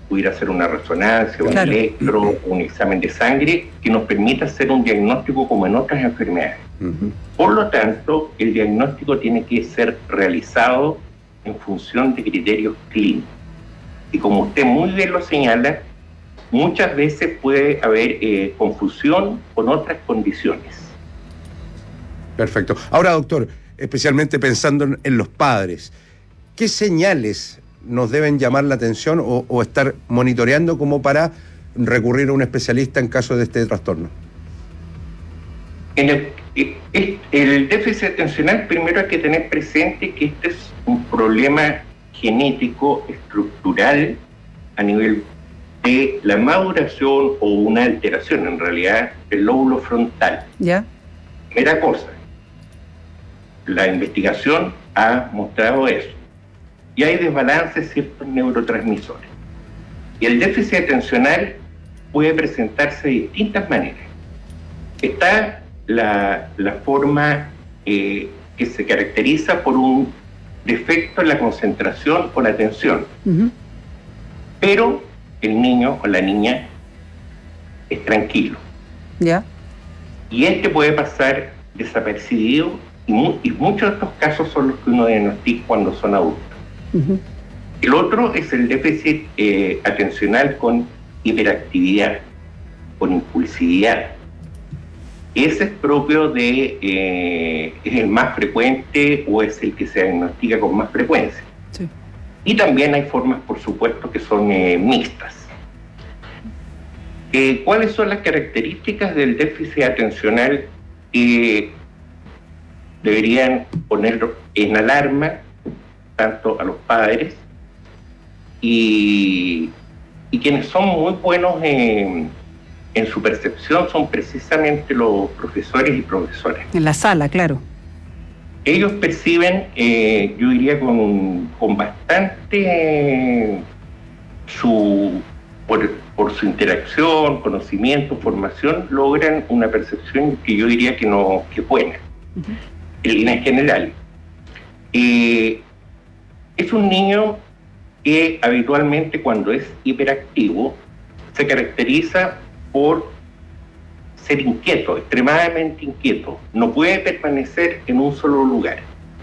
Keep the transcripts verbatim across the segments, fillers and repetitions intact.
pudiera ser una resonancia, un Claro. electro, un examen de sangre que nos permita hacer un diagnóstico como en otras enfermedades. Uh-huh. Por lo tanto, el diagnóstico tiene que ser realizado en función de criterios clínicos. Y como usted muy bien lo señala, muchas veces puede haber eh, confusión con otras condiciones. Perfecto. Ahora, doctor, especialmente pensando en, en los padres, ¿qué señales nos deben llamar la atención o, o estar monitoreando como para recurrir a un especialista en caso de este trastorno? En el, el déficit atencional, primero hay que tener presente que este es un problema genético, estructural, a nivel de la maduración o una alteración, en realidad, del lóbulo frontal. ¿Ya? Primera cosa, la investigación ha mostrado eso. Y hay desbalance en ciertos neurotransmisores. Y el déficit atencional puede presentarse de distintas maneras. Está la, la forma eh, que se caracteriza por un defecto en la concentración o la atención. Uh-huh. Pero el niño o la niña es tranquilo. ¿Ya? Y este puede pasar desapercibido y, mu- y muchos de estos casos son los que uno diagnostica cuando son adultos. Uh-huh. El otro es el déficit eh, atencional con hiperactividad, con impulsividad. Ese es propio de, eh, es el más frecuente o es el que se diagnostica con más frecuencia. Sí. Y también hay formas, por supuesto, que son eh, mixtas. Eh, ¿Cuáles son las características del déficit atencional que deberían ponerlo en alarma tanto a los padres y, y quienes son muy buenos en, en su percepción son precisamente los profesores y profesoras? En la sala, claro. Ellos perciben, eh, yo diría, con, con bastante eh, su por, por su interacción, conocimiento, formación, logran una percepción que yo diría que no que es buena, uh-huh, en líneas generales. Eh, es un niño que habitualmente, cuando es hiperactivo, se caracteriza por ser inquieto, extremadamente inquieto. No puede permanecer en un solo lugar.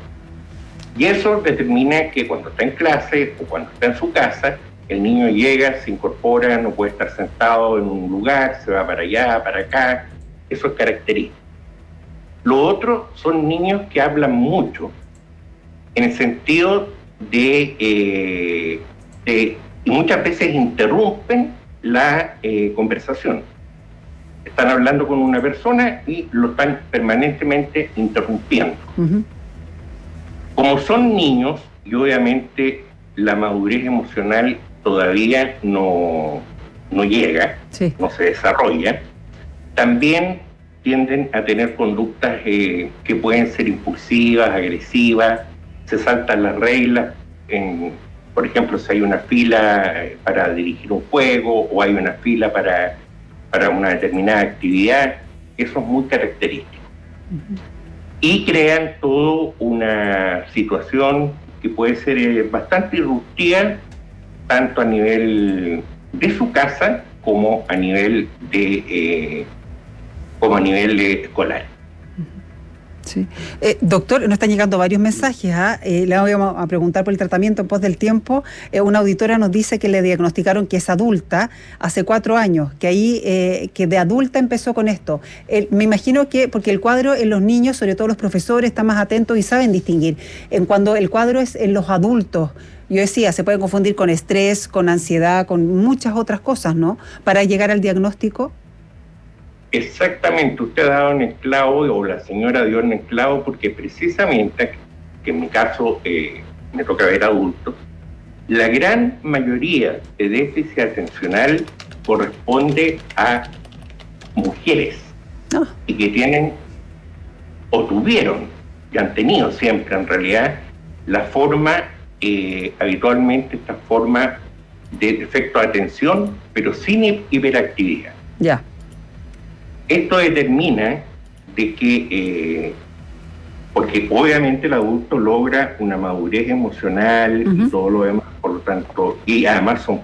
Y eso determina que cuando está en clase o cuando está en su casa, el niño llega, se incorpora, no puede estar sentado en un lugar, se va para allá, para acá. Eso es característico. Lo otro son niños que hablan mucho, en el sentido de, eh, de y muchas veces interrumpen la eh, conversación. Están hablando con una persona y lo están permanentemente interrumpiendo. Uh-huh. Como son niños, y obviamente la madurez emocional todavía no, no llega, sí, no se desarrolla, también tienden a tener conductas eh, que pueden ser impulsivas, agresivas, se saltan las reglas. En, por ejemplo, si hay una fila para dirigir un juego o hay una fila para, para una determinada actividad, eso es muy característico. Uh-huh. Y crean toda una situación que puede ser eh, bastante disruptiva, tanto a nivel de su casa como a nivel de eh, como a nivel de escolar. Sí. Eh, doctor, nos están llegando varios mensajes. ¿ah? Eh, le vamos a preguntar por el tratamiento en pos del tiempo. Eh, una auditora nos dice que le diagnosticaron que es adulta hace cuatro años, que ahí eh, que de adulta empezó con esto. Eh, me imagino que, porque el cuadro en los niños, sobre todo los profesores, están más atentos y saben distinguir. En cuando el cuadro es en los adultos, yo decía, se puede confundir con estrés, con ansiedad, con muchas otras cosas, ¿no? Para llegar al diagnóstico. Exactamente, usted ha dado en el clavo, o la señora dio en el clavo, porque precisamente, que en mi caso eh, me toca ver adultos, la gran mayoría de déficit atencional corresponde a mujeres, oh, y que tienen, o tuvieron, y han tenido siempre en realidad, la forma, eh, habitualmente esta forma de defecto de atención, pero sin hiperactividad. Ya. Yeah. Esto determina de que, eh, porque obviamente el adulto logra una madurez emocional, uh-huh, y todo lo demás, por lo tanto, y además son